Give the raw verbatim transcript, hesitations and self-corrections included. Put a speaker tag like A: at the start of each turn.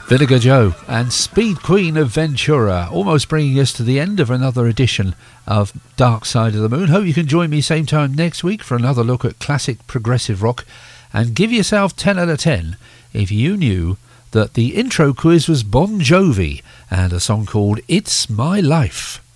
A: Vinegar Joe and Speed Queen of Ventura, almost bringing us to the end of another edition of Dark Side of the Moon. Hope you can join me same time next week for another look at classic progressive rock, and give yourself ten out of ten if you knew that the intro quiz was Bon Jovi and a song called It's My Life.